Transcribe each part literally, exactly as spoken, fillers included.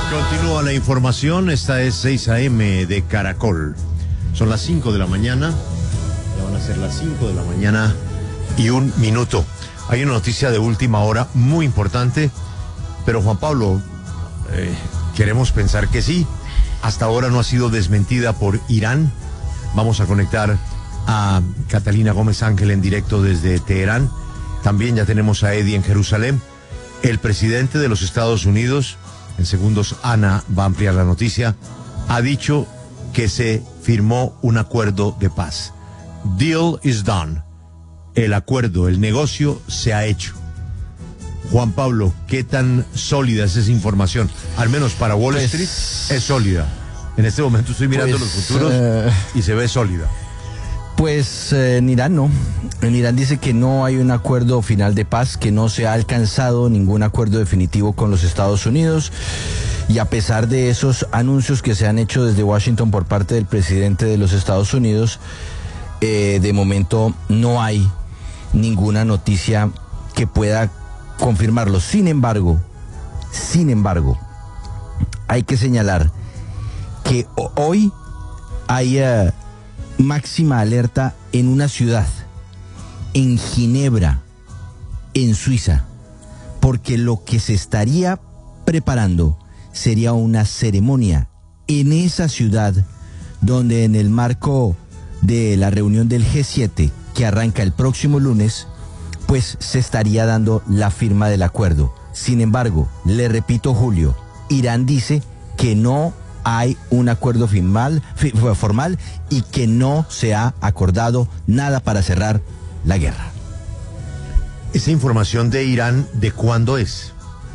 Continúa la información, esta es seis a eme de Caracol. Son las cinco de la mañana, ya van a ser las cinco de la mañana y un minuto. Hay una noticia de última hora muy importante, pero Juan Pablo, eh, queremos pensar que sí. Hasta ahora no ha sido desmentida por Irán. Vamos a conectar a Catalina Gómez Ángel en directo desde Teherán. También ya tenemos a Eddie en Jerusalén. El presidente de los Estados Unidos, en segundos Ana va a ampliar la noticia, ha dicho que se firmó un acuerdo de paz. Deal is done. El acuerdo, el negocio se ha hecho. Juan Pablo, ¿qué tan sólida es esa información? Al menos para Wall pues, Street es sólida. En este momento estoy mirando pues, los futuros uh, y se ve sólida. Pues eh, en Irán no. En Irán dice que no hay un acuerdo final de paz, que no se ha alcanzado ningún acuerdo definitivo con los Estados Unidos. Y a pesar de esos anuncios que se han hecho desde Washington por parte del presidente de los Estados Unidos, eh, de momento no hay ninguna noticia que pueda confirmarlo. Sin embargo, sin embargo, hay que señalar que hoy hay uh, máxima alerta en una ciudad, en Ginebra, en Suiza, porque lo que se estaría preparando sería una ceremonia en esa ciudad, donde en el marco de la reunión del G siete, que arranca el próximo lunes, pues se estaría dando la firma del acuerdo. Sin embargo, le repito, Julio, Irán dice que no hay un acuerdo formal, formal y que no se ha acordado nada para cerrar la guerra. ¿Esa información de Irán de cuándo es?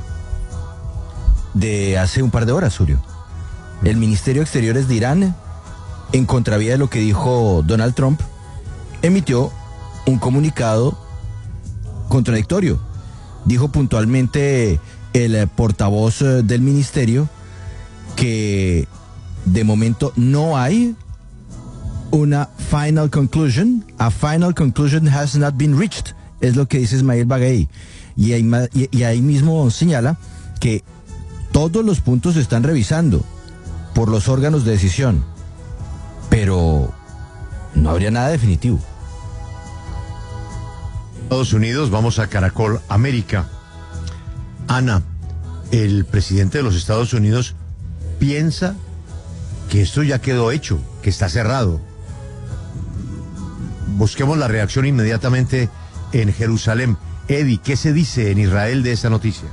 De hace un par de horas, Julio. El Ministerio de Exteriores de Irán, en contravía de lo que dijo Donald Trump, emitió un comunicado contradictorio. Dijo puntualmente el portavoz del ministerio que de momento no hay una final conclusion. A final conclusion has not been reached, es lo que dice Ismail Baghaei. Y ahí, y, y ahí mismo señala que todos los puntos se están revisando por los órganos de decisión, pero no habría nada definitivo. Estados Unidos, vamos a Caracol América. Ana, el presidente de los Estados Unidos piensa que esto ya quedó hecho, que está cerrado. Busquemos la reacción inmediatamente en Jerusalén. Eddie, ¿qué se dice en Israel de esta noticia?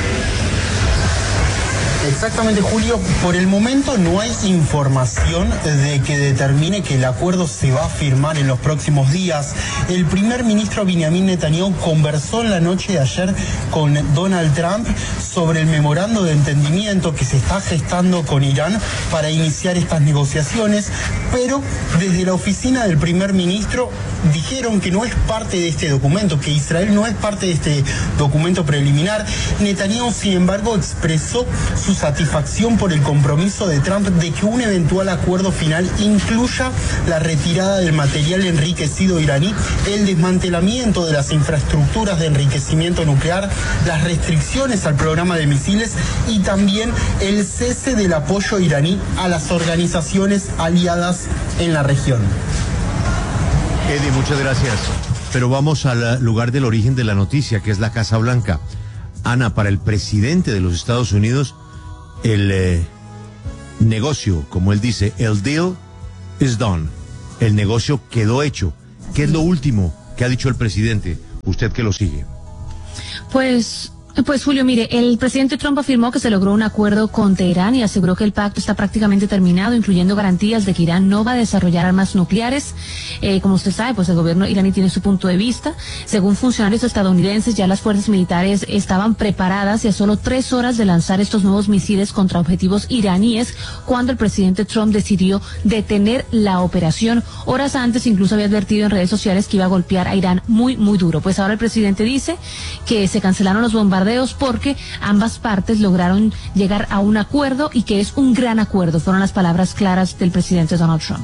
Exactamente, Julio. Por el momento no hay información de que determine que el acuerdo se va a firmar en los próximos días. El primer ministro Benjamin Netanyahu conversó en la noche de ayer con Donald Trump sobre el memorando de entendimiento que se está gestando con Irán para iniciar estas negociaciones, pero desde la oficina del primer ministro dijeron que no es parte de este documento, que Israel no es parte de este documento preliminar. Netanyahu, sin embargo, expresó su satisfacción por el compromiso de Trump de que un eventual acuerdo final incluya la retirada del material enriquecido iraní, el desmantelamiento de las infraestructuras de enriquecimiento nuclear, las restricciones al programa de misiles y también el cese del apoyo iraní a las organizaciones aliadas en la región. Eddie, muchas gracias. Pero vamos al lugar del origen de la noticia, que es la Casa Blanca. Ana, para el presidente de los Estados Unidos, el eh, negocio, como él dice, el deal is done. El negocio quedó hecho. ¿Qué es lo último que ha dicho el presidente? Usted que lo sigue. Pues... Pues Julio, mire, el presidente Trump afirmó que se logró un acuerdo con Teherán y aseguró que el pacto está prácticamente terminado, incluyendo garantías de que Irán no va a desarrollar armas nucleares. Eh, como usted sabe, pues el gobierno iraní tiene su punto de vista. Según funcionarios estadounidenses, ya las fuerzas militares estaban preparadas y a solo tres horas de lanzar estos nuevos misiles contra objetivos iraníes, cuando el presidente Trump decidió detener la operación. Horas antes incluso había advertido en redes sociales que iba a golpear a Irán muy, muy duro. Pues ahora el presidente dice que se cancelaron los bombardeos porque ambas partes lograron llegar a un acuerdo y que es un gran acuerdo. Fueron las palabras claras del presidente Donald Trump.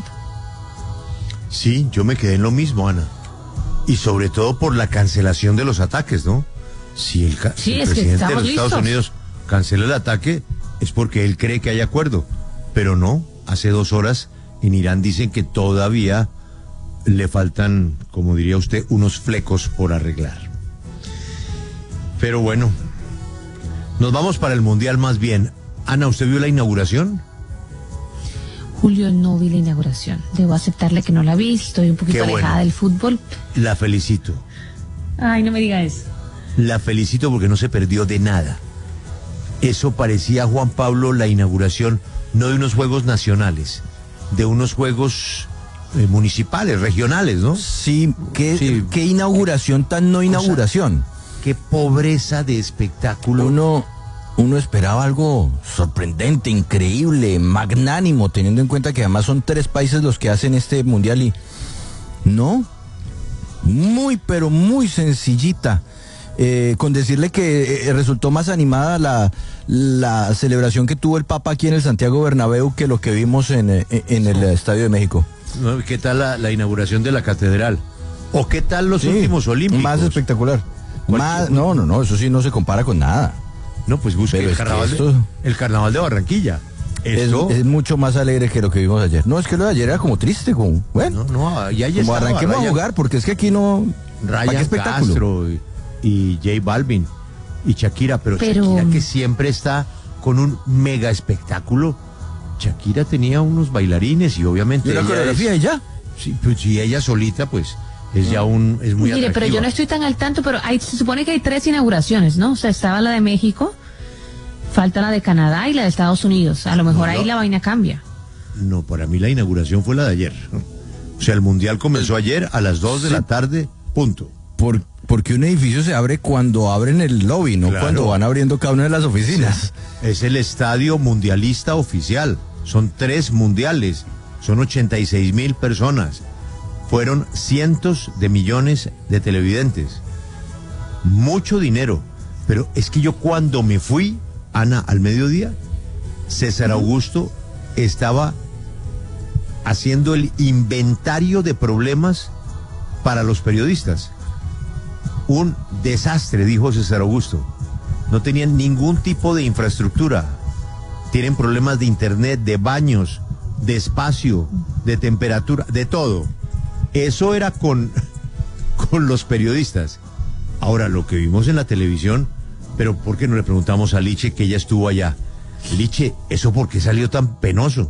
Sí, yo me quedé en lo mismo, Ana. Y sobre todo por la cancelación de los ataques, ¿no? Si el, sí, si el es presidente que de los listos. Estados Unidos cancela el ataque, es porque él cree que hay acuerdo, pero no, hace dos horas en Irán dicen que todavía le faltan, como diría usted, unos flecos por arreglar. Pero bueno, nos vamos para el Mundial más bien. Ana, ¿usted vio la inauguración? Julio, no vi la inauguración. Debo aceptarle que no la vi, estoy un poquito Qué alejada bueno. del fútbol. La felicito. Ay, no me diga eso. La felicito porque no se perdió de nada. Eso parecía, Juan Pablo, la inauguración no de unos juegos nacionales, de unos juegos eh, municipales, regionales, ¿no? Sí, qué, Sí. qué inauguración tan no inauguración. Qué pobreza de espectáculo. Uno, uno esperaba algo sorprendente, increíble, magnánimo, teniendo en cuenta que además son tres países los que hacen este mundial y no, muy pero muy sencillita. Eh, con decirle que eh, resultó más animada la, la celebración que tuvo el Papa aquí en el Santiago Bernabéu que lo que vimos en, eh, en el Estadio de México. ¿No? ¿Qué tal la, la inauguración de la catedral? ¿O qué tal los Sí, últimos olímpicos? Más espectacular. ¿Cuál- Más, no, no, no, eso sí no se compara con nada. No, pues busque Pero el es que carnaval, esto- de, el carnaval de Barranquilla. Es, Esto, es mucho más alegre que lo que vimos ayer. No, es que lo de ayer era como triste, como, bueno, no, no, ya, ya como estaba, arranquemos a Ryan- jugar, porque es que aquí no... ¿para qué Ryan espectáculo? Castro y, y J Balvin y Shakira, pero, Pero- Shakira que siempre está con un mega espectáculo. Shakira tenía unos bailarines y obviamente ¿Y la ella coreografía es- y ya? sí, pues si ella solita pues es ya un es muy Mire, pero atractiva. yo no estoy tan al tanto, pero hay, se supone que hay tres inauguraciones, ¿no? O sea, estaba la de México, falta la de Canadá y la de Estados Unidos. A lo mejor No, ahí no. la vaina cambia. No, para mí la inauguración fue la de ayer. O sea, el mundial comenzó ayer a las dos de Sí. la tarde, punto. Por, porque un edificio se abre cuando abren el lobby, no Claro. cuando van abriendo cada una de las oficinas. Es el estadio mundialista oficial. Son tres mundiales. Son ochenta y seis mil personas. Fueron cientos de millones de televidentes. Mucho dinero. Pero es que yo cuando me fui, Ana, al mediodía, César Augusto estaba haciendo el inventario de problemas para los periodistas. Un desastre, dijo César Augusto. No tenían ningún tipo de infraestructura. Tienen problemas de internet, de baños, de espacio, de temperatura, de todo. Eso era con, con los periodistas. Ahora, lo que vimos en la televisión, pero ¿por qué no le preguntamos a Liche que ella estuvo allá? Liche, ¿eso por qué salió tan penoso?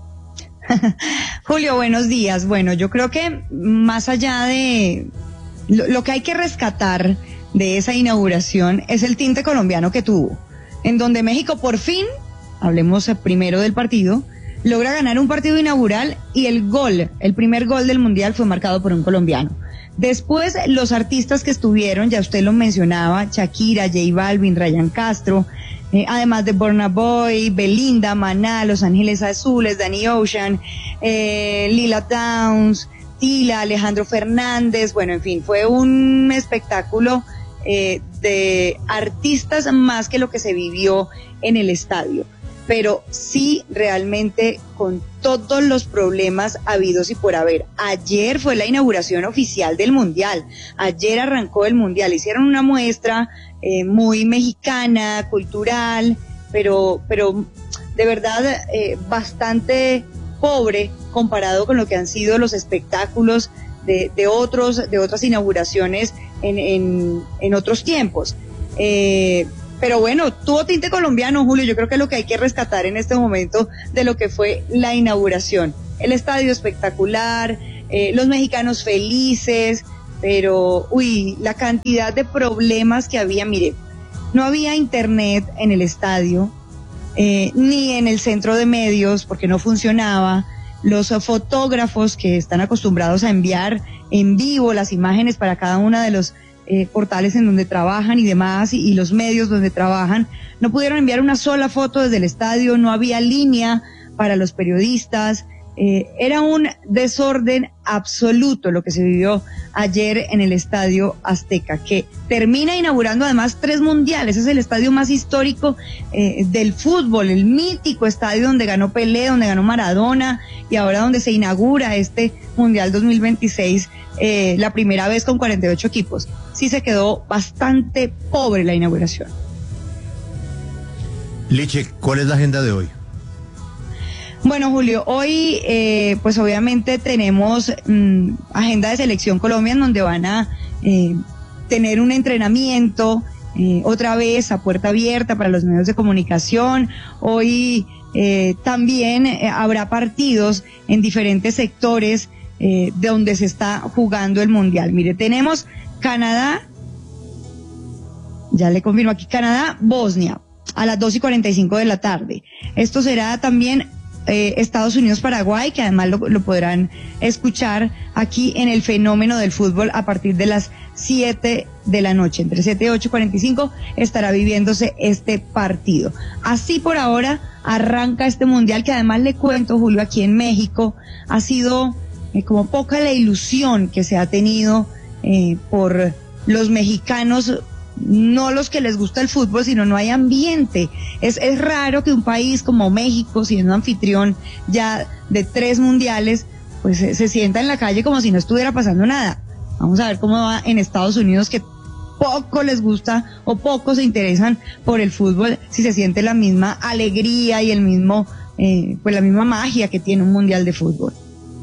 Julio, buenos días. Bueno, yo creo que más allá de lo, lo que hay que rescatar de esa inauguración es el tinte colombiano que tuvo, en donde México por fin, hablemos primero del partido, logra ganar un partido inaugural y el gol, el primer gol del Mundial fue marcado por un colombiano. Después, los artistas que estuvieron, ya usted lo mencionaba, Shakira, J Balvin, Ryan Castro, eh, además de Burna Boy, Belinda, Maná, Los Ángeles Azules, Danny Ocean, eh, Lila Downs, Tila, Alejandro Fernández, bueno, en fin, fue un espectáculo eh, de artistas más que lo que se vivió en el estadio. Pero sí realmente con todos los problemas habidos y por haber. Ayer fue la inauguración oficial del Mundial, ayer arrancó el Mundial, hicieron una muestra eh, muy mexicana, cultural, pero, pero de verdad eh, bastante pobre comparado con lo que han sido los espectáculos de, de, otros, de otras inauguraciones en, en, en otros tiempos. Eh, Pero bueno, tuvo tinte colombiano, Julio, yo creo que es lo que hay que rescatar en este momento de lo que fue la inauguración. El estadio espectacular, eh, los mexicanos felices, pero, uy, la cantidad de problemas que había, mire, no había internet en el estadio, eh, ni en el centro de medios, porque no funcionaba. Los fotógrafos que están acostumbrados a enviar en vivo las imágenes para cada una de los Eh, portales en donde trabajan y demás, y, y los medios donde trabajan, no pudieron enviar una sola foto desde el estadio, no había línea para los periodistas, eh, era un desorden absoluto lo que se vivió ayer en el Estadio Azteca, que termina inaugurando además tres mundiales. Es el estadio más histórico eh, del fútbol, el mítico estadio donde ganó Pelé, donde ganó Maradona, y ahora donde se inaugura este Mundial dos mil veintiséis, eh, la primera vez con cuarenta y ocho equipos. Sí se quedó bastante pobre la inauguración. Liche, ¿cuál es la agenda de hoy? Bueno, Julio, hoy eh, pues obviamente tenemos mmm, agenda de Selección Colombia en donde van a eh, tener un entrenamiento eh, otra vez a puerta abierta para los medios de comunicación. Hoy eh, también eh, habrá partidos en diferentes sectores eh, de donde se está jugando el Mundial. Mire, tenemos Canadá, ya le confirmo aquí, Canadá, Bosnia, a las dos y cuarenta y cinco de la tarde. Esto será también Eh, Estados Unidos, Paraguay, que además lo, lo podrán escuchar aquí en el Fenómeno del Fútbol a partir de las siete de la noche. Entre siete y ocho y cuarenta y cinco estará viviéndose este partido. Así por ahora arranca este Mundial, que además le cuento, Julio, aquí en México ha sido eh, como poca la ilusión que se ha tenido eh, por los mexicanos, no los que les gusta el fútbol, sino no hay ambiente. Es, es raro que un país como México, siendo anfitrión ya de tres mundiales, pues se, se sienta en la calle como si no estuviera pasando nada. Vamos a ver cómo va en Estados Unidos, que poco les gusta o poco se interesan por el fútbol, si se siente la misma alegría y el mismo, eh, pues la misma magia que tiene un mundial de fútbol.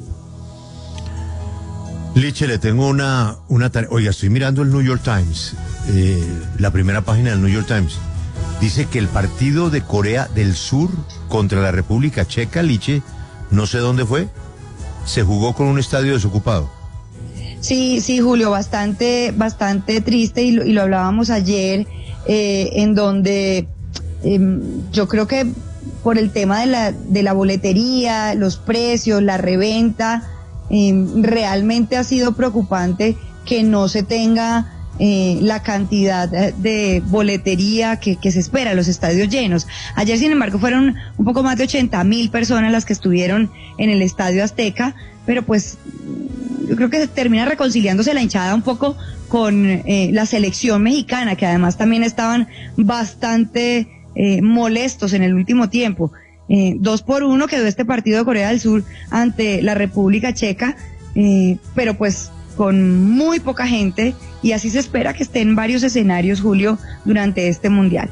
Liche, le tengo una, una tarea. Oiga, estoy mirando el New York Times, eh, la primera página del New York Times. Dice que el partido de Corea del Sur contra la República Checa, Liche, no sé dónde fue, se jugó con un estadio desocupado. Sí, sí, Julio, bastante, bastante triste, y lo, y lo hablábamos ayer, eh, en donde eh, yo creo que por el tema de la, de la boletería, los precios, la reventa, Eh, realmente ha sido preocupante que no se tenga eh, la cantidad de boletería que, que se espera, los estadios llenos. Ayer, sin embargo, fueron un poco más de ochenta mil personas las que estuvieron en el Estadio Azteca, pero pues yo creo que termina reconciliándose la hinchada un poco con eh, la selección mexicana, que además también estaban bastante eh, molestos en el último tiempo. Eh, dos por uno quedó este partido de Corea del Sur ante la República Checa, eh, pero pues con muy poca gente, y así se espera que esté en varios escenarios, Julio, durante este Mundial.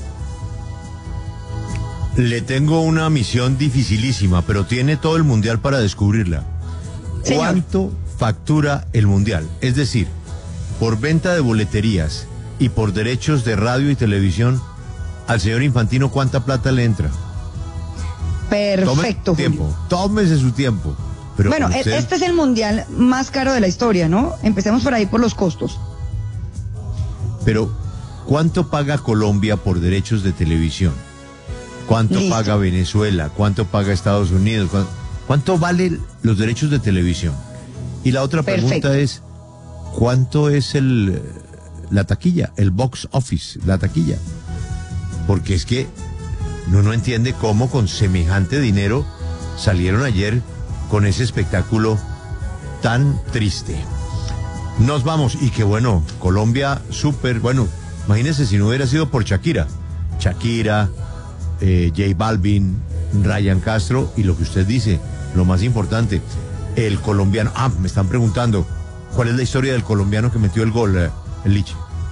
Le tengo una misión dificilísima, pero tiene todo el Mundial para descubrirla. Señor. ¿Cuánto factura el Mundial? Es decir, por venta de boleterías y por derechos de radio y televisión, al señor Infantino, ¿cuánta plata le entra? Perfecto, Tome tiempo, Julio. Tómese su tiempo. Pero bueno, usted... este es el Mundial más caro de la historia, ¿no? Empecemos por ahí, por los costos. Pero, ¿cuánto paga Colombia por derechos de televisión? ¿Cuánto Listo. paga Venezuela? ¿Cuánto paga Estados Unidos? ¿Cuánto, cuánto valen los derechos de televisión? Y la otra Perfecto. pregunta es, ¿cuánto es el la taquilla, el box office, la taquilla? Porque es que uno no entiende cómo con semejante dinero salieron ayer con ese espectáculo tan triste. Nos vamos, y que bueno, Colombia súper, bueno, imagínense si no hubiera sido por Shakira, Shakira, eh, J Balvin, Ryan Castro, y lo que usted dice, lo más importante, el colombiano. Ah, me están preguntando, ¿cuál es la historia del colombiano que metió el gol, eh, el Liche?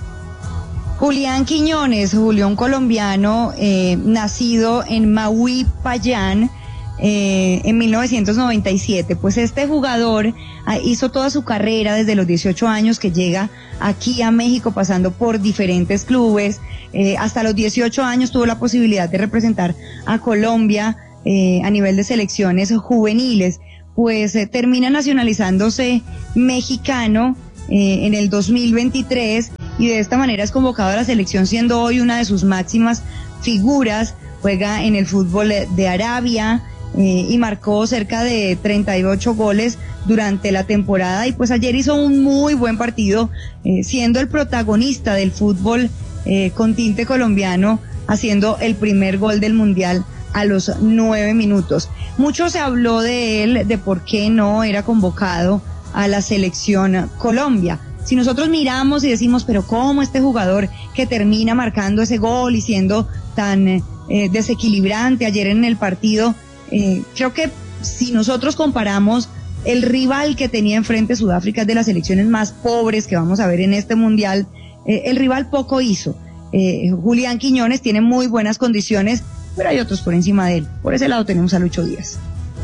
Julián Quiñones, Julio, un colombiano eh, nacido en Maui, Payán, eh, en mil novecientos noventa y siete. Pues este jugador ah, hizo toda su carrera desde los dieciocho años, que llega aquí a México pasando por diferentes clubes. Eh, hasta los dieciocho años tuvo la posibilidad de representar a Colombia eh, a nivel de selecciones juveniles. Pues eh, termina nacionalizándose mexicano eh, en el dos mil veintitrés, y de esta manera es convocado a la selección, siendo hoy una de sus máximas figuras. Juega en el fútbol de Arabia eh, y marcó cerca de treinta y ocho goles durante la temporada, y pues ayer hizo un muy buen partido, eh, siendo el protagonista del fútbol eh, con tinte colombiano, haciendo el primer gol del Mundial a los nueve minutos. Mucho se habló de él, de por qué no era convocado a la selección Colombia. Si nosotros miramos y decimos, pero ¿cómo este jugador que termina marcando ese gol y siendo tan eh, desequilibrante ayer en el partido? Eh, creo que si nosotros comparamos el rival que tenía enfrente Sudáfrica, es de las selecciones más pobres que vamos a ver en este Mundial, eh, el rival poco hizo. eh, Julián Quiñones, tiene muy buenas condiciones, pero hay otros por encima de él. Por ese lado tenemos a Lucho Díaz.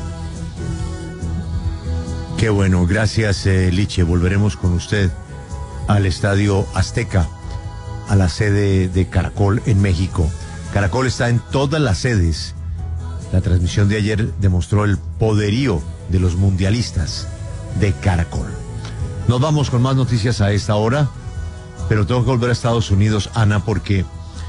Qué bueno, gracias eh, Liche. Volveremos con usted al Estadio Azteca, a la sede de Caracol en México. Caracol está en todas las sedes. La transmisión de ayer demostró el poderío de los mundialistas de Caracol. Nos vamos con más noticias a esta hora, pero tengo que volver a Estados Unidos, Ana, porque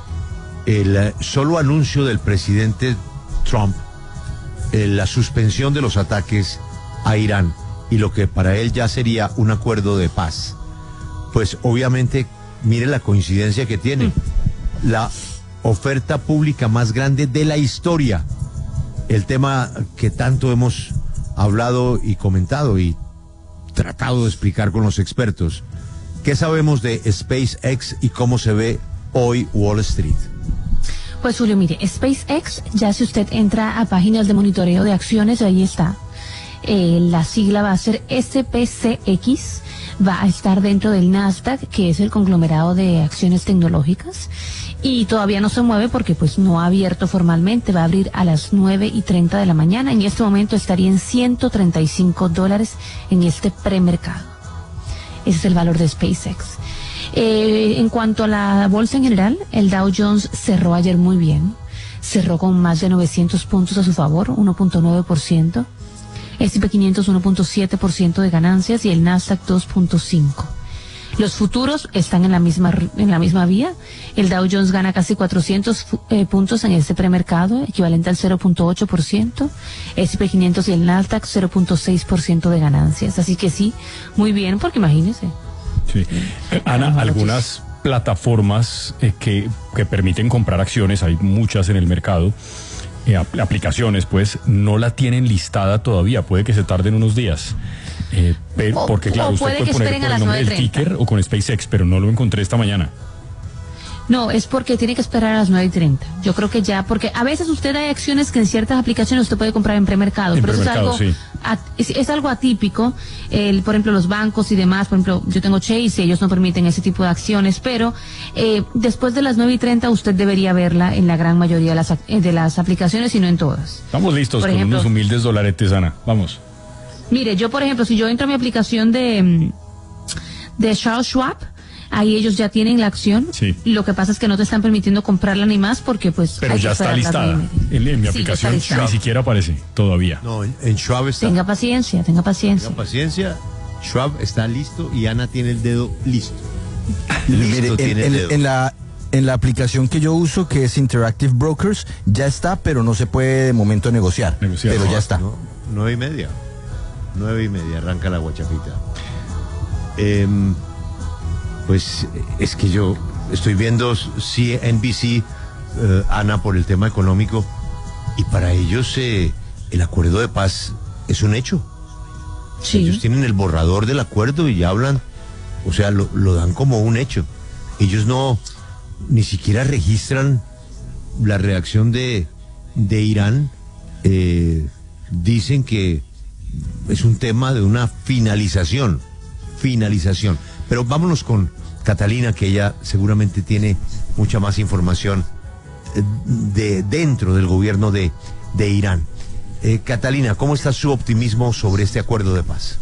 el solo anuncio del presidente Trump, eh, la suspensión de los ataques a Irán y lo que para él ya sería un acuerdo de paz, pues obviamente, mire la coincidencia que tiene, la oferta pública más grande de la historia, el tema que tanto hemos hablado y comentado y tratado de explicar con los expertos. ¿Qué sabemos de SpaceX y cómo se ve hoy Wall Street? Pues Julio, mire, SpaceX, ya si usted entra a páginas de monitoreo de acciones, ahí está. Eh, la sigla va a ser S P C X, va a estar dentro del Nasdaq, que es el conglomerado de acciones tecnológicas, y todavía no se mueve porque pues no ha abierto formalmente, va a abrir a las nueve y treinta de la mañana. En este momento estaría en ciento treinta y cinco dólares en este premercado. Ese es el valor de SpaceX. Eh, en cuanto a la bolsa en general, el Dow Jones cerró ayer muy bien, cerró con más de novecientos puntos a su favor, uno punto nueve por ciento. S y P quinientos uno punto siete por ciento de ganancias y el Nasdaq dos punto cinco por ciento. Los futuros están en la misma en la misma vía. El Dow Jones gana casi cuatrocientos eh, puntos en este premercado, equivalente al cero punto ocho por ciento. S y P quinientos y el Nasdaq cero punto seis por ciento de ganancias. Así que sí, muy bien, porque imagínese. Sí. Eh, Ana, algunas plataformas eh, que, que permiten comprar acciones, hay muchas en el mercado, eh, aplicaciones, pues, no la tienen listada todavía. Puede que se tarden unos días. Eh, pero, o, porque claro, o usted puede poner por el nombre del ticker o con SpaceX, pero no lo encontré esta mañana. No, es porque tiene que esperar a las nueve y treinta. Yo creo que ya, porque a veces usted hay acciones que en ciertas aplicaciones usted puede comprar en premercado, en pero premercado, eso es algo, sí. at, es, es algo atípico. El, por ejemplo, los bancos y demás, por ejemplo, yo tengo Chase, ellos no permiten ese tipo de acciones, pero eh, después de las nueve y treinta usted debería verla en la gran mayoría de las, de las aplicaciones y no en todas. Estamos listos por con ejemplo, unos humildes dolaretes, Ana. Vamos. Mire, yo por ejemplo, si yo entro a mi aplicación de, de Charles Schwab, ahí ellos ya tienen la acción. Sí. Lo que pasa es que no te están permitiendo comprarla ni más porque pues... Pero ya está listada. En, en mi sí, aplicación ni siquiera aparece todavía. No, en, en Schwab está. Tenga paciencia, tenga paciencia. Tenga paciencia. Schwab está listo y Ana tiene el dedo listo. Listo Mire, tiene en, el en- dedo. en la en la aplicación que yo uso, que es Interactive Brokers, ya está, pero no se puede de momento negociar. Negociar. Pero No, ya está. No, nueve y media. Nueve y media, arranca la guachafita. Em, pues es que yo estoy viendo C N B C, eh, Ana, por el tema económico, y para ellos eh, el acuerdo de paz es un hecho. Sí. Ellos tienen el borrador del acuerdo y ya hablan, o sea, lo, lo dan como un hecho. Ellos no, ni siquiera registran la reacción de, de Irán. Eh, dicen que es un tema de una finalización, finalización. Pero vámonos con Catalina, que ella seguramente tiene mucha más información eh, de dentro del gobierno de, de Irán. Eh, Catalina, ¿cómo está su optimismo sobre este acuerdo de paz?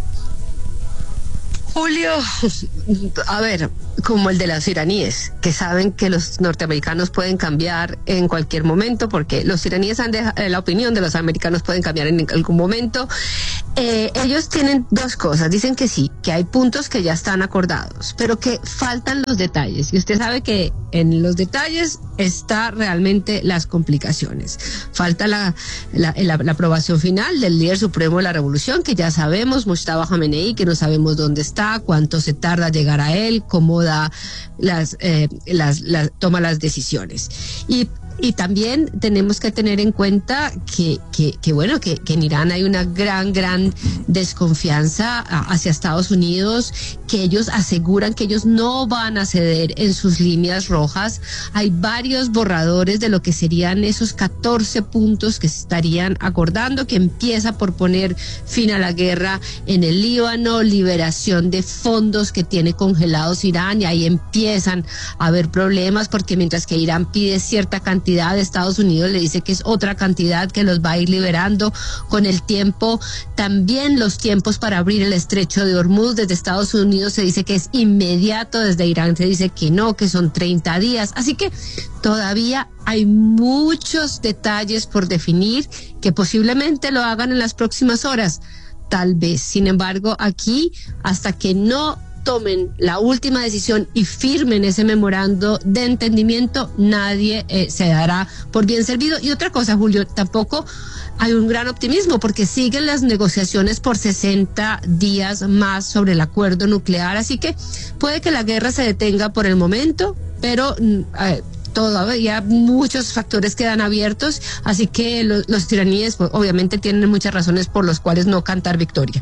Julio, a ver, como el de los iraníes, que saben que los norteamericanos pueden cambiar en cualquier momento, porque los iraníes han dejado, la opinión de los americanos pueden cambiar en algún momento. Eh, ellos tienen dos cosas, dicen que sí, que hay puntos que ya están acordados, pero que faltan los detalles, y usted sabe que en los detalles está realmente las complicaciones. Falta la, la, la, la aprobación final del líder supremo de la revolución, que ya sabemos, Mustafa Khamenei, que no sabemos dónde está, cuánto se tarda llegar a él, cómo da las, eh, las, las toma las decisiones. Y Y también tenemos que tener en cuenta que, que, que bueno, que, que en Irán hay una gran, gran desconfianza hacia Estados Unidos, que ellos aseguran que ellos no van a ceder en sus líneas rojas. Hay varios borradores de lo que serían esos catorce puntos que se estarían acordando, que empieza por poner fin a la guerra en el Líbano, liberación de fondos que tiene congelados Irán, y ahí empiezan a haber problemas, porque mientras que Irán pide cierta cantidad de Estados Unidos le dice que es otra cantidad que los va a ir liberando con el tiempo. También los tiempos para abrir el estrecho de Hormuz desde Estados Unidos se dice que es inmediato, desde Irán se dice que no, que son treinta días. Así que todavía hay muchos detalles por definir, que posiblemente lo hagan en las próximas horas, tal vez. Sin embargo, aquí, hasta que no tomen la última decisión y firmen ese memorando de entendimiento, nadie eh, se dará por bien servido. Y otra cosa, Julio, tampoco hay un gran optimismo, porque siguen las negociaciones por sesenta días más sobre el acuerdo nuclear, así que puede que la guerra se detenga por el momento, pero eh, todavía muchos factores quedan abiertos, así que lo, los iraníes pues, obviamente tienen muchas razones por las cuales no cantar victoria.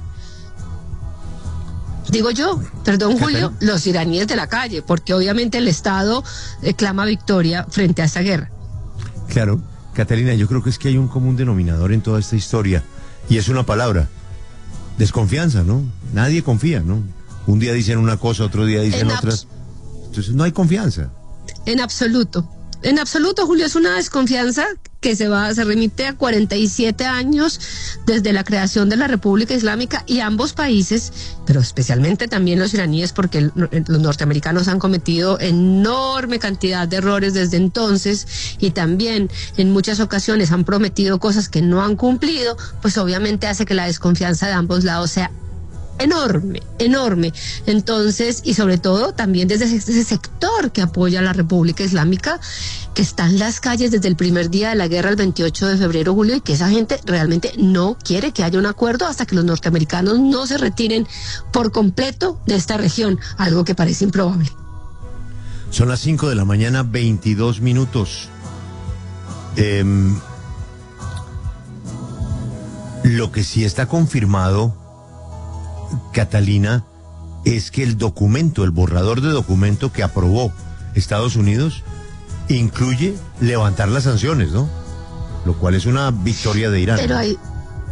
Digo yo, perdón Julio, los iraníes de la calle, porque obviamente el Estado eh, clama victoria frente a esta guerra. Claro, Catalina, yo creo que es que hay un común denominador en toda esta historia, y es una palabra: desconfianza, ¿no? Nadie confía, ¿no? Un día dicen una cosa, otro día dicen otras. Entonces no hay confianza. En absoluto. En absoluto, Julio, es una desconfianza que se va, se remite a cuarenta y siete años desde la creación de la República Islámica, y ambos países, pero especialmente también los iraníes, porque el, los norteamericanos han cometido enorme cantidad de errores desde entonces, y también en muchas ocasiones han prometido cosas que no han cumplido, pues obviamente hace que la desconfianza de ambos lados sea enorme, enorme. Entonces, y sobre todo también desde ese sector que apoya a la República Islámica, que está en las calles desde el primer día de la guerra, el veintiocho de febrero, Julio, y que esa gente realmente no quiere que haya un acuerdo hasta que los norteamericanos no se retiren por completo de esta región, algo que parece improbable. Son las cinco de la mañana, veintidós minutos. Eh, lo que sí está confirmado, Catalina, es que el documento, el borrador de documento que aprobó Estados Unidos, incluye levantar las sanciones, ¿no? Lo cual es una victoria de Irán. Pero hay...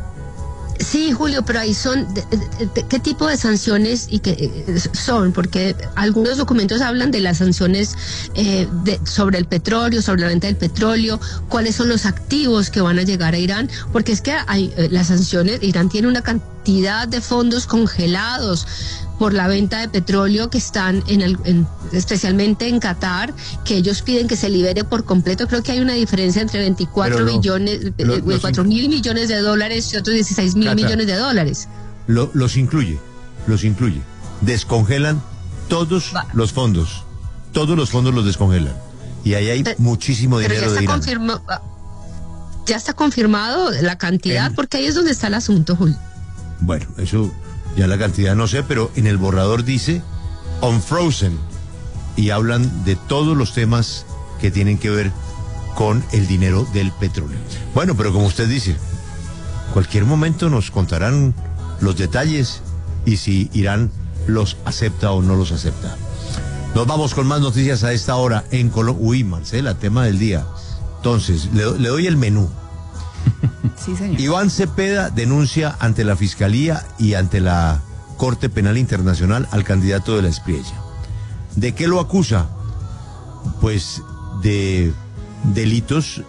Sí, Julio, pero ahí son, de, de, de, ¿qué tipo de sanciones y qué son? Porque algunos documentos hablan de las sanciones eh, de, sobre el petróleo, sobre la venta del petróleo, cuáles son los activos que van a llegar a Irán, porque es que hay eh, las sanciones, Irán tiene una cantidad de fondos congelados por la venta de petróleo que están en, el, en especialmente en Qatar, que ellos piden que se libere por completo. Creo que hay una diferencia entre veinticuatro no, millones, lo, veinticuatro mil millones de dólares y otros dieciséis mil millones de dólares. Lo, los incluye, los incluye. Descongelan todos Va. los fondos, todos los fondos los descongelan. Y ahí hay pero, muchísimo dinero pero ya de Irán. Confirma, ya está confirmado la cantidad, en, porque ahí es donde está el asunto, Julio. Bueno, eso... ya la cantidad no sé, pero en el borrador dice unfrozen, y hablan de todos los temas que tienen que ver con el dinero del petróleo. Bueno, pero como usted dice, cualquier momento nos contarán los detalles y si Irán los acepta o no los acepta. Nos vamos con más noticias a esta hora en Colombia. Uy, Marcela, tema del día. Entonces, le, le doy el menú. Sí, señor. Iván Cepeda denuncia ante la Fiscalía y ante la Corte Penal Internacional al candidato de la Espriella. ¿De qué lo acusa? Pues de delitos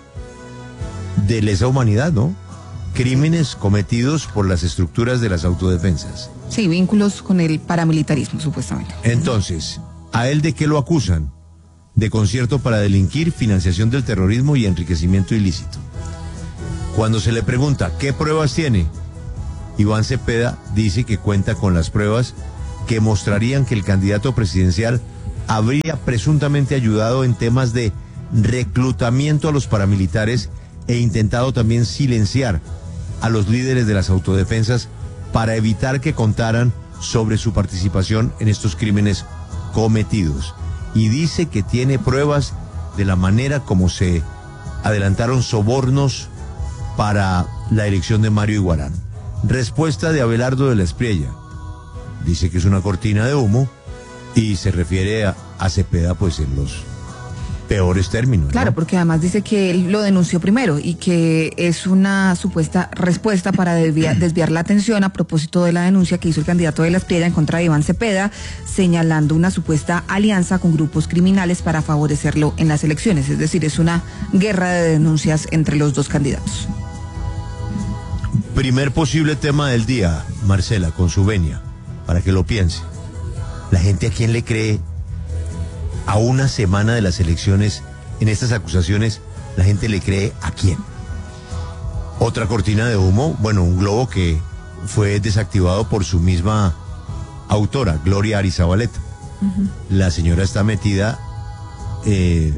de lesa humanidad, ¿no? Crímenes cometidos por las estructuras de las autodefensas. Sí, vínculos con el paramilitarismo, supuestamente. Entonces, ¿a él de qué lo acusan? De concierto para delinquir, financiación del terrorismo y enriquecimiento ilícito. Cuando se le pregunta qué pruebas tiene, Iván Cepeda dice que cuenta con las pruebas que mostrarían que el candidato presidencial habría presuntamente ayudado en temas de reclutamiento a los paramilitares e intentado también silenciar a los líderes de las autodefensas para evitar que contaran sobre su participación en estos crímenes cometidos. Y dice que tiene pruebas de la manera como se adelantaron sobornos para la elección de Mario Iguarán. Respuesta de Abelardo de la Espriella. Dice que es una cortina de humo y se refiere a, a Cepeda pues en los peores términos, ¿no? Claro, porque además dice que él lo denunció primero y que es una supuesta respuesta para desviar, desviar la atención a propósito de la denuncia que hizo el candidato de la Espriella en contra de Iván Cepeda, señalando una supuesta alianza con grupos criminales para favorecerlo en las elecciones. Es decir, es una guerra de denuncias entre los dos candidatos. Primer posible tema del día, Marcela, con su venia, para que lo piense. La gente, ¿a quién le cree? A una semana de las elecciones, en estas acusaciones, la gente le cree ¿a quién? Otra cortina de humo, bueno, un globo que fue desactivado por su misma autora, Gloria Arizabaleta. Uh-huh. La señora está metida eh,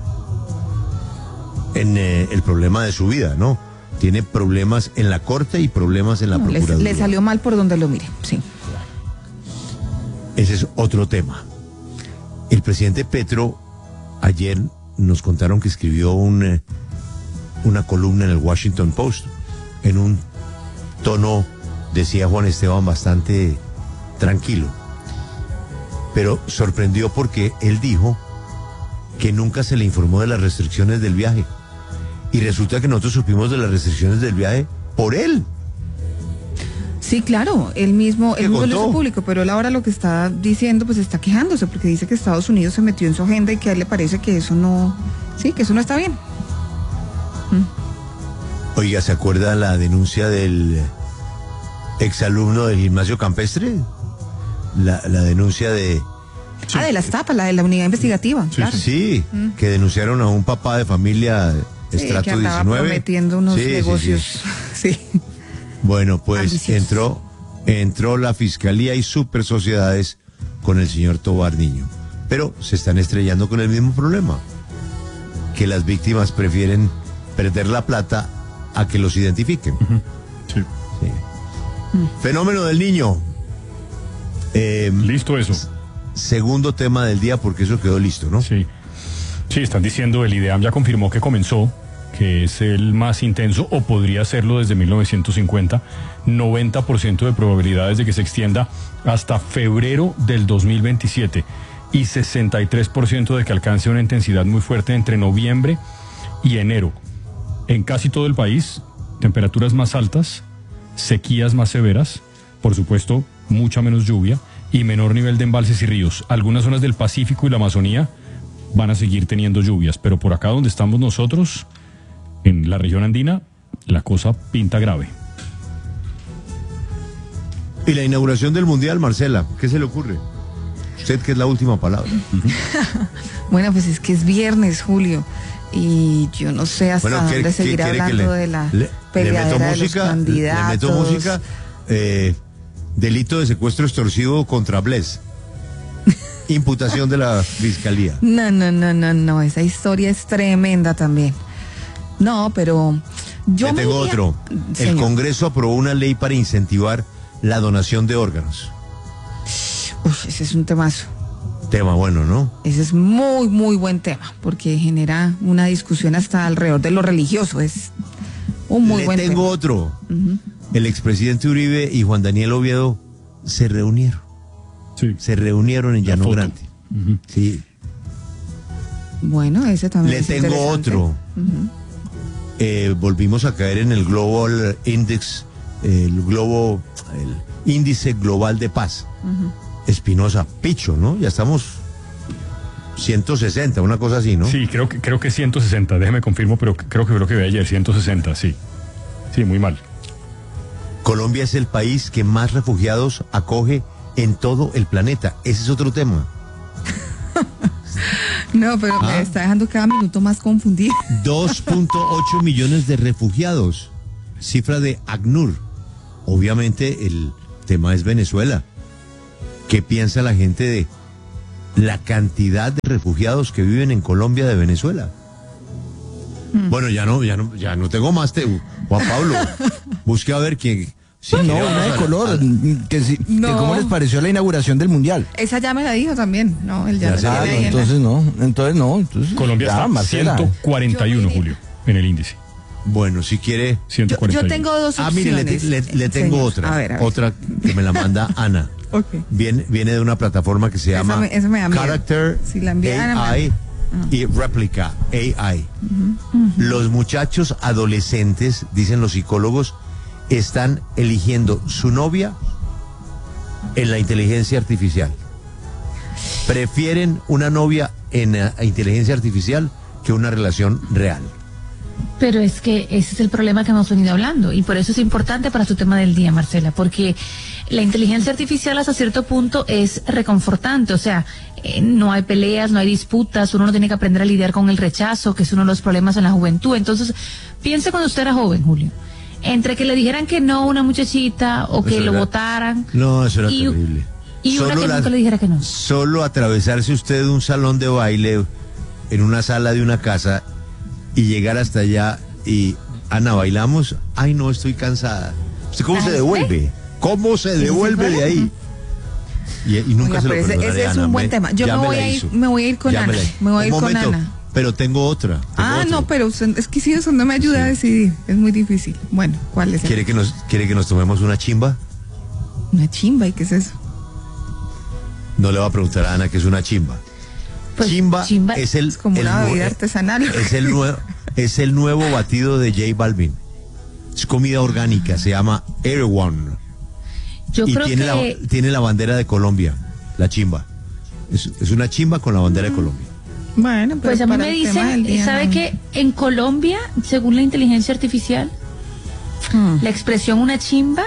en eh, el problema de su vida, ¿no? Tiene problemas en la corte y problemas en la no, procuraduría. Le salió mal por donde lo mire, sí. Ese es otro tema. El presidente Petro ayer nos contaron que escribió un, una columna en el Washington Post en un tono, decía Juan Esteban, bastante tranquilo. Pero sorprendió porque él dijo que nunca se le informó de las restricciones del viaje. Y resulta que nosotros supimos de las restricciones del viaje por él. Sí, claro, él mismo, él mismo lo hizo público, pero él ahora lo que está diciendo, pues está quejándose, porque dice que Estados Unidos se metió en su agenda y que a él le parece que eso no, sí, que eso no está bien. Mm. Oiga, ¿se acuerda la denuncia del exalumno del gimnasio campestre? La, la denuncia de... Sí. Ah, de las tapas, la de la unidad investigativa. Sí, claro. sí mm. que denunciaron a un papá de familia estrato sí, que andaba diecinueve. Prometiendo unos sí, negocios, sí. sí. sí. Bueno, pues entró, entró la Fiscalía y Super Sociedades con el señor Tobar Niño. Pero se están estrellando con el mismo problema. Que las víctimas prefieren perder la plata a que los identifiquen. Uh-huh. Sí. sí. Uh-huh. Fenómeno del Niño. Eh, listo eso. Segundo tema del día porque eso quedó listo, ¿no? Sí. Sí, están diciendo, el IDEAM ya confirmó que comenzó, que es el más intenso, o podría serlo desde mil novecientos cincuenta, noventa por ciento de probabilidades de que se extienda hasta febrero del dos mil veintisiete y sesenta y tres por ciento de que alcance una intensidad muy fuerte entre noviembre y enero. En casi todo el país, temperaturas más altas, sequías más severas, por supuesto, mucha menos lluvia y menor nivel de embalses y ríos. Algunas zonas del Pacífico y la Amazonía van a seguir teniendo lluvias, pero por acá donde estamos nosotros, en la región andina, la cosa pinta grave. Y la inauguración del Mundial, Marcela, ¿qué se le ocurre? Usted que es la última palabra. Bueno, pues es que es viernes, Julio, y yo no sé hasta bueno, dónde seguir hablando le, de la le, peleadera le meto música, de los candidatos. Le meto música, eh, delito de secuestro extorsivo contra Bless. Imputación de la Fiscalía. No, no, no, no, no, esa historia es tremenda también. No, pero yo me tengo otro. Señor. El Congreso aprobó una ley para incentivar la donación de órganos. Uf, ese es un temazo. Tema bueno, ¿no? Ese es muy, muy buen tema, porque genera una discusión hasta alrededor de lo religioso. Es un muy Le buen tema. tengo otro. Uh-huh. El expresidente Uribe y Juan Daniel Oviedo se reunieron. Sí. Se reunieron en Llano Grande. Uh-huh. Sí. Bueno, ese también Le es tengo otro. Uh-huh. Eh, volvimos a caer en el Global Index, el globo, el índice global de paz. Uh-huh. Espinosa, Picho, ¿no? Ya estamos ciento sesenta, una cosa así, ¿no? Sí, creo que creo que ciento sesenta, déjeme confirmo, pero creo que creo que vi ayer ciento sesenta, sí. Sí, muy mal. Colombia es el país que más refugiados acoge en todo el planeta. Ese es otro tema. No, pero ¿Ah? me está dejando cada minuto más confundido. dos punto ocho millones de refugiados. Cifra de ACNUR. Obviamente el tema es Venezuela. ¿Qué piensa la gente de la cantidad de refugiados que viven en Colombia de Venezuela? Mm. Bueno, ya no, ya no, ya no tengo más, te, Juan Pablo. Busque a ver quién. Sí, no, una de color. A, que, si, no. que ¿Cómo les pareció la inauguración del Mundial? Esa ya me la dijo también. No, él ya, ya me la dijo. Entonces no, entonces no. Entonces, Colombia ya, está Marcela. ciento cuarenta y uno, Julio. en el índice. Bueno, si quiere... ciento cuarenta y uno. Yo tengo dos Ah, mire, le, opciones. le- le tengo señor. otra. A ver, a ver. Otra que me la manda Ana. Ok. Viene, viene de una plataforma que se Esa llama me- esa me da miedo. Character Si la envían, A I me- y Replica A I. Los muchachos adolescentes, dicen los psicólogos, están eligiendo su novia en la inteligencia artificial. Prefieren una novia en eh, inteligencia artificial que una relación real. Pero es que ese es el problema que hemos venido hablando y por eso es importante para tu tema del día, Marcela, porque la inteligencia artificial hasta cierto punto es reconfortante, o sea, eh, no hay peleas, no hay disputas, uno no tiene que aprender a lidiar con el rechazo, que es uno de los problemas en la juventud. Entonces, piense cuando usted era joven, Julio, entre que le dijeran que no a una muchachita o que Eso lo era- votaran. No, eso era y, terrible. Y una Solo que las- nunca le dijera que no. Solo atravesarse usted un salón de baile en una sala de una casa y llegar hasta allá y, Ana, ¿bailamos? Ay, no, estoy cansada. ¿Usted cómo ¿Ah, se sí? devuelve? ¿Cómo se es el devuelve de ahí? Y, y nunca Oiga, se lo pero ese- perdonaré, ese es Ana. un buen Me- tema. Yo ya me me voy la a ir- hizo. me voy a ir con Ya Ana. la- Me voy a Un ir con momento, Ana. Pero tengo otra. tengo Ah, otra. no, pero usted, es que si eso no me ayuda a decidir. Es muy difícil. Bueno, ¿cuál es? el- ¿Quiere que nos, ¿Quiere que nos tomemos una chimba? Una chimba, ¿y qué es eso? No le va a preguntar a Ana qué es una chimba. Pues, chimba, chimba es el Es como el una nue- bebida artesanal. Es el nuevo es el nuevo batido de J Balvin. Es comida orgánica, se llama Erewhon Yo y creo tiene que la tiene la bandera de Colombia, la chimba. Es, es una chimba con la bandera de Colombia. Bueno, pero Pues a mí para me el tema del dicen, día, ¿sabe no. qué? En Colombia, según la inteligencia artificial, Hmm. la expresión una chimba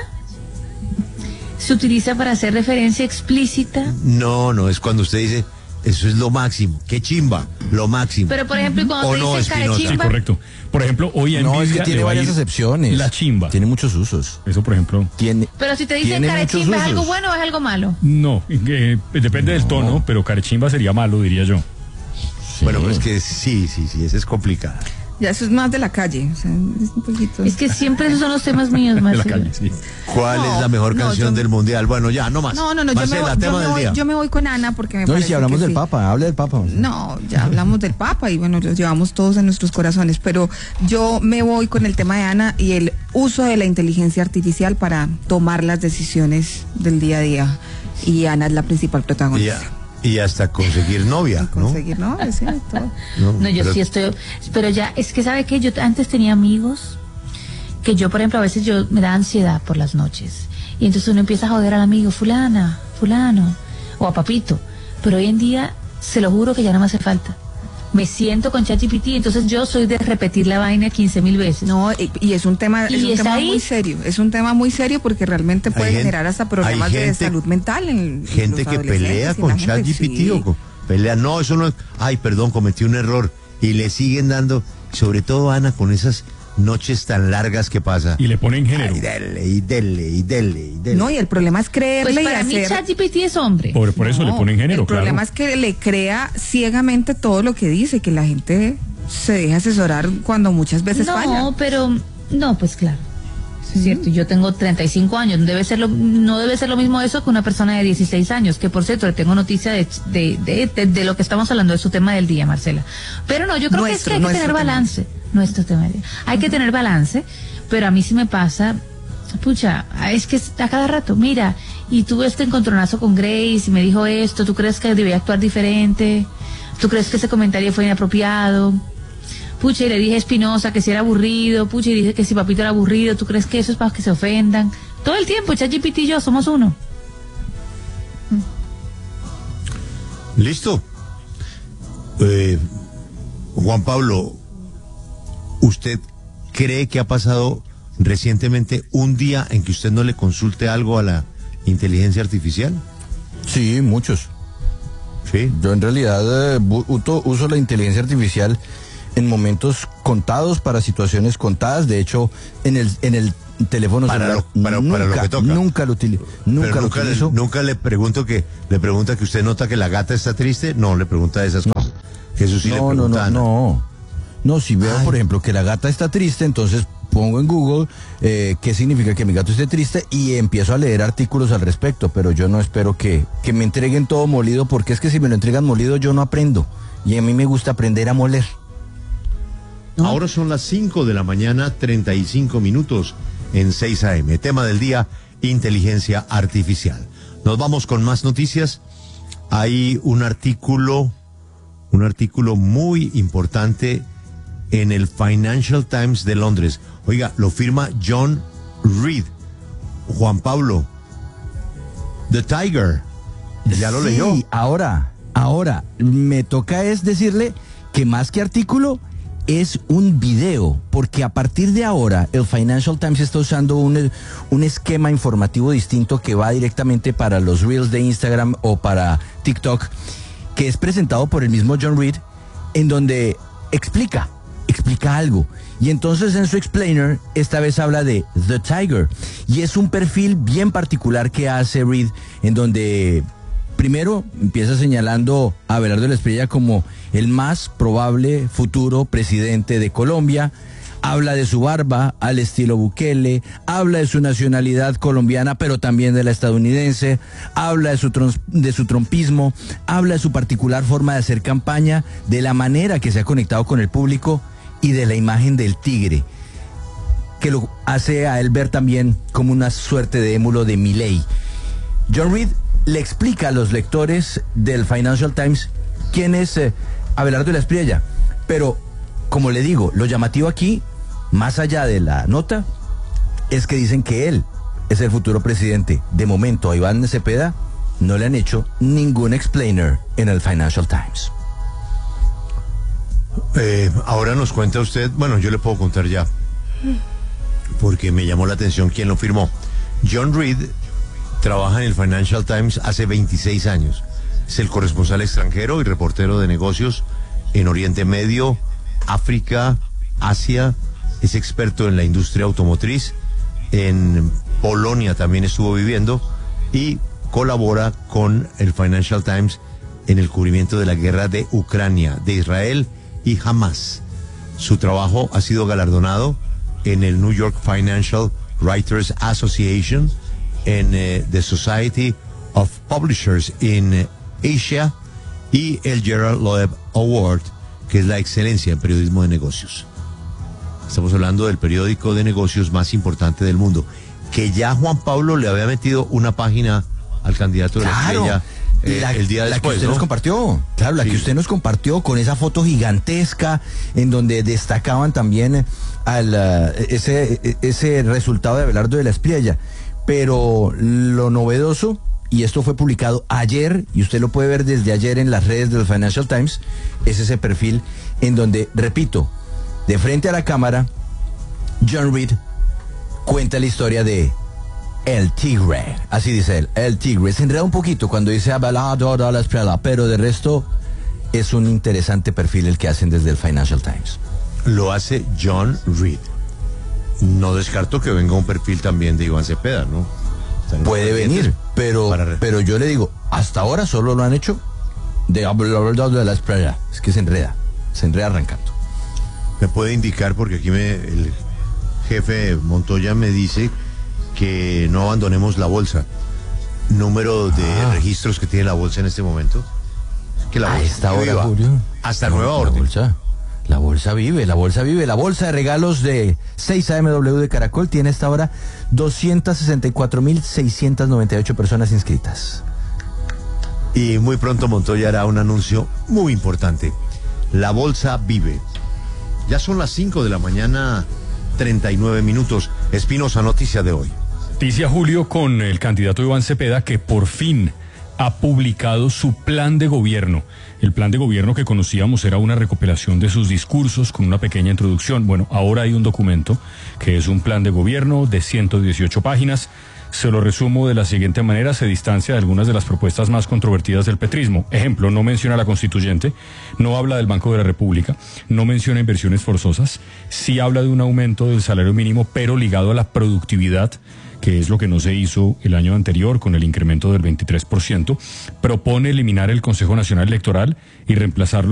se utiliza para hacer referencia explícita. No, no, es cuando usted dice, eso es lo máximo. ¿Qué chimba? Lo máximo. Pero por ejemplo, cuando ¿O te no, dicen Espinosa? Sí, carechimba, correcto. Por ejemplo, hoy en No, es que Biblia tiene le va a varias ir acepciones. La chimba. Tiene muchos usos. Eso, por ejemplo. Tiene, pero si te dicen tiene muchos carechimba, ¿es algo usos. bueno o es algo malo? No, eh, depende del tono, pero carechimba sería malo, diría yo. Bueno, pues que sí, sí, sí, esa es complicada. Ya eso es más de la calle. O sea, es un poquito. Es que siempre esos son los temas míos, En la Marcelo. calle, sí. ¿Cuál No, es la mejor no, canción yo- del mundial? Bueno, ya, no más. No, no, no, yo me, Marcela, voy, yo, tema me del voy, día. yo me voy con Ana porque me No, y parece si hablamos que del sí. Papa, habla del Papa. No, ya hablamos del Papa y bueno, los llevamos todos en nuestros corazones, pero yo me voy con el tema de Ana y el uso de la inteligencia artificial para tomar las decisiones del día a día. Y Ana es la principal Y, protagonista. ya- y hasta conseguir novia, ¿no? Conseguir, ¿no? Sí, todo. No, No, yo pero- sí estoy, pero ya, es que sabe que yo antes tenía amigos que yo, por ejemplo, a veces yo me da ansiedad por las noches. Y entonces uno empieza a joder al amigo, fulana, fulano, o a papito. Pero hoy en día, se lo juro que ya no me hace falta. Me siento con ChatGPT, entonces yo soy de repetir la vaina quince mil veces. No, y, y es un tema, ¿Y es un está tema ahí? muy serio, es un tema muy serio porque realmente puede Hay gente- generar hasta problemas hay de gente- salud mental en, en Gente los que adolescentes pelea y con la gente, ChatGPT sí. o con- pelea, no, eso no es, ay, perdón, cometí un error y le siguen dando, sobre todo Ana, con esas noches tan largas que pasa. Y le ponen género. Ay, dele, y dele, y dele, y dele. No, y el problema es creerle Pues y para mí hacer... ChatGPT es hombre. Por, por eso No, le ponen género, el problema claro. es que le crea ciegamente todo lo que dice, que la gente se deja asesorar cuando muchas veces no, falla. pero, no, pues claro. Es cierto, yo tengo treinta y cinco años, debe ser lo, no debe ser lo mismo eso que una persona de dieciséis años, que por cierto, le tengo noticia de, de, de, de, de lo que estamos hablando, de su tema del día, Marcela. Pero no, yo creo que es que Nuestro, hay que nuestro tener tema. balance, nuestro tema del día. Hay que tener balance, pero a mí sí me pasa, pucha, es que a cada rato, mira, y tuve este encontronazo con Grace y me dijo esto, ¿tú crees que debía actuar diferente? ¿Tú crees que ese comentario fue inapropiado? Pucha, y le dije a Espinosa que si era aburrido, pucha, y dije que si papito era aburrido, ¿tú crees que eso es para que se ofendan? Todo el tiempo, ChatGPT y yo somos uno. Listo. Eh, Juan Pablo, ¿usted cree que ha pasado recientemente un día en que usted no le consulte algo a la inteligencia artificial? Sí, muchos. Sí. Yo en realidad eh, bu- uto- uso la inteligencia artificial en momentos contados para situaciones contadas. De hecho, en el en el teléfono Para celular lo- para- nunca, para lo que toca. nunca lo utilizo. Nunca Pero lo nunca, le, utilizo. nunca le pregunto que le pregunta que usted nota que la gata está triste. No, le pregunta esas cosas. Que eso sí le no, no, pregunta no, a Ana. no. No, si veo, Ay. por ejemplo, que la gata está triste, entonces pongo en Google eh, qué significa que mi gato esté triste y empiezo a leer artículos al respecto, pero yo no espero que, que me entreguen todo molido, porque es que si me lo entregan molido yo no aprendo. Y a mí me gusta aprender a moler. No. Ahora son las cinco de la mañana, treinta y cinco minutos en seis A M. Tema del día, inteligencia artificial. Nos vamos con más noticias. Hay un artículo, un artículo muy importante en el Financial Times de Londres. Oiga, lo firma John Reed. Juan Pablo, The Tiger. ¿Ya lo sí, leyó? ahora, ahora, me toca es decirle que más que artículo, es un video, porque a partir de ahora el Financial Times está usando un, un esquema informativo distinto que va directamente para los Reels de Instagram o para TikTok, que es presentado por el mismo John Reed, en donde explica, explica algo. Y entonces en su explainer, esta vez habla de The Tiger, y es un perfil bien particular que hace Reed, en donde primero empieza señalando a Abelardo de la Espriella como el más probable futuro presidente de Colombia. Habla de su barba al estilo Bukele, habla de su nacionalidad colombiana, pero también de la estadounidense, habla de su, tron- de su trompismo, habla de su particular forma de hacer campaña, de la manera que se ha conectado con el público y de la imagen del tigre, que lo hace a él ver también como una suerte de émulo de Milei. John Reed le explica a los lectores del Financial Times quién es eh, Abelardo de la Espriella, pero como le digo, lo llamativo aquí, más allá de la nota, es que dicen que él es el futuro presidente. De momento a Iván Cepeda no le han hecho ningún explainer en el Financial Times. Eh, ahora nos cuenta usted, bueno, yo le puedo contar ya, porque me llamó la atención quién lo firmó. John Reed trabaja en el Financial Times hace veintiséis años. Es el corresponsal extranjero y reportero de negocios en Oriente Medio, África, Asia. Es experto en la industria automotriz. En Polonia también estuvo viviendo y colabora con el Financial Times en el cubrimiento de la guerra de Ucrania, de Israel y Hamas. Su trabajo ha sido galardonado en el New York Financial Writers Association, en uh, The Society of Publishers in Asia y el Gerald Loeb Award, que es la excelencia en periodismo de negocios. Estamos hablando del periódico de negocios más importante del mundo, que ya Juan Pablo le había metido una página al candidato de la Espriella eh, la, el día la después, que usted ¿no? nos compartió, claro, la Sí. que usted nos compartió con esa foto gigantesca en donde destacaban también al, uh, ese, ese resultado de Abelardo de la Espriella. Pero lo novedoso, y esto fue publicado ayer, y usted lo puede ver desde ayer en las redes del Financial Times, es ese perfil en donde, repito, de frente a la cámara, John Reed cuenta la historia de El Tigre, así dice él, El Tigre. Se enreda un poquito cuando dice Abelardo de la Espriella, pero de resto es un interesante perfil el que hacen desde el Financial Times. Lo hace John Reed. No descarto que venga un perfil también de Iván Cepeda, ¿no? Puede venir, pero, para... pero yo le digo, hasta ahora solo lo han hecho de Abelardo de la Espriella. Es que se enreda, se enreda arrancando. Me puede indicar, porque aquí me, el jefe Montoya me dice que no abandonemos la bolsa. Número de Ah. registros que tiene la bolsa en este momento. Que la A bolsa esta sigue hora, viva. Julio. Hasta No, nueva la orden. Bolsa, la bolsa vive, la bolsa vive. La bolsa de regalos de seis A M W de Caracol tiene hasta ahora doscientas sesenta y cuatro mil seiscientas noventa y ocho personas inscritas. Y muy pronto Montoya hará un anuncio muy importante. La bolsa vive. Ya son las cinco de la mañana, treinta y nueve minutos. Espinosa, noticia de hoy. Noticia, Julio, con el candidato Iván Cepeda, que por fin ha publicado su plan de gobierno. El plan de gobierno que conocíamos era una recopilación de sus discursos con una pequeña introducción. Bueno, ahora hay un documento que es un plan de gobierno de ciento dieciocho páginas. Se lo resumo de la siguiente manera: se distancia de algunas de las propuestas más controvertidas del petrismo. Ejemplo, no menciona a la constituyente, no habla del Banco de la República, no menciona inversiones forzosas, sí habla de un aumento del salario mínimo, pero ligado a la productividad, que es lo que no se hizo el año anterior con el incremento del veintitrés por ciento. Propone eliminar el Consejo Nacional Electoral y reemplazarlo